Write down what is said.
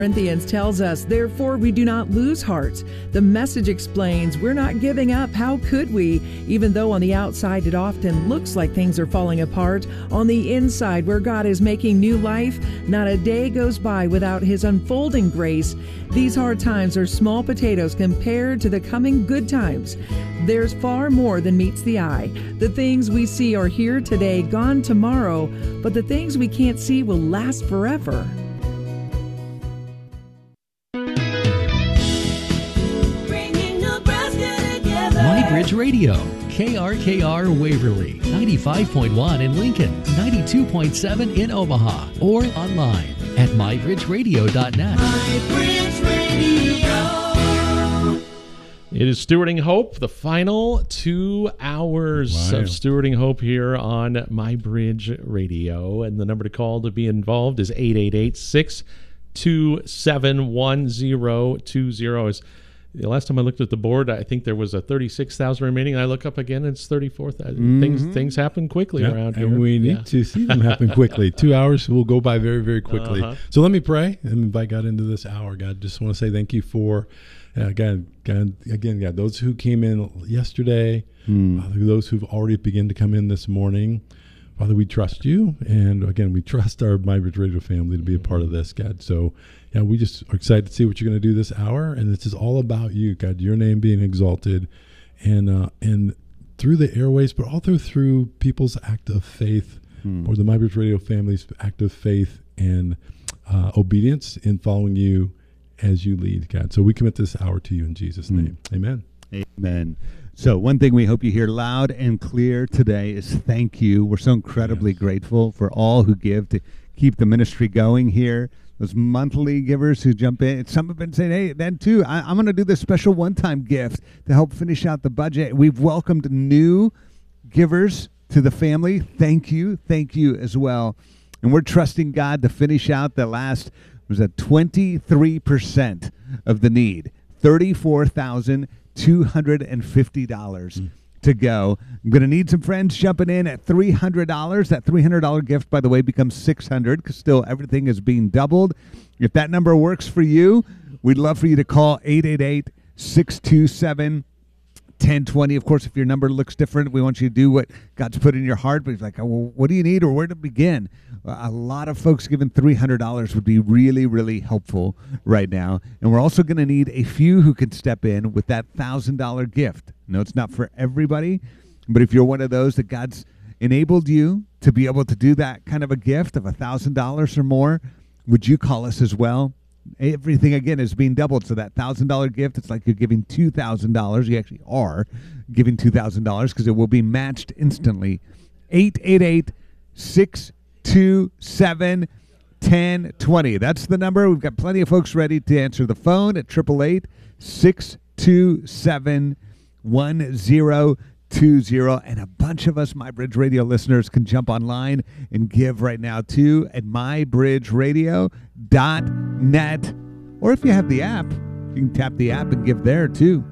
Corinthians tells us, therefore we do not lose heart. The Message explains, we're not giving up. How could we? Even though on the outside it often looks like things are falling apart, on the inside where God is making new life, not a day goes by without His unfolding grace. These hard times are small potatoes compared to the coming good times. There's far more than meets the eye. The things we see are here today, gone tomorrow, but the things we can't see will last forever. MyBridge Radio, KRKR Waverly, 95.1 in Lincoln, 92.7 in Omaha, or online at mybridgeradio.net. MyBridge Radio. It is Stewarding Hope, the final 2 hours of Stewarding Hope here on MyBridge Radio. And the number to call to be involved is 888-627-1020. The last time I looked at the board, I think there was a 36,000 remaining. I look up again, it's 34,000. Things happen quickly around here. And we need to see them happen quickly. 2 hours will go by very, very quickly. So let me pray and invite God into this hour. God, just want to say thank you for, God, those who came in yesterday, those who've already begun to come in this morning. Father, we trust you. And again, we trust our MyBridge Radio family to be a part of this, God. So, yeah, we just are excited to see what you're going to do this hour. And this is all about you, God, your name being exalted and through the airways, but also through people's act of faith or the MyBridge Radio family's act of faith and obedience in following you as you lead, God. So we commit this hour to you in Jesus' name. Amen. Amen. So one thing we hope you hear loud and clear today is thank you. We're so incredibly grateful for all who give to keep the ministry going here. Those monthly givers who jump in. Some have been saying, hey, then too, I'm going to do this special one-time gift to help finish out the budget. We've welcomed new givers to the family. Thank you as well. And we're trusting God to finish out the last, was at 23% of the need, $34,250 to go. I'm going to need some friends jumping in at $300. That $300 gift, by the way, becomes $600 because still everything is being doubled. If that number works for you, we'd love for you to call 888-627-1020. Of course, if your number looks different, we want you to do what God's put in your heart. But he's like, well, what do you need or where to begin? A lot of folks giving $300 would be really, really helpful right now. And we're also going to need a few who can step in with that $1,000 gift. No, it's not for everybody, but if you're one of those that God's enabled you to be able to do that kind of a gift of $1,000 or more, would you call us as well? Everything, again, is being doubled. So that $1,000 gift, it's like you're giving $2,000. You actually are giving $2,000 because it will be matched instantly. 888-627-1020. That's the number. We've got plenty of folks ready to answer the phone at 888-627-1020. And a bunch of us MyBridge Radio listeners can jump online and give right now too at mybridgeradio.net. Or if you have the app, you can tap the app and give there too.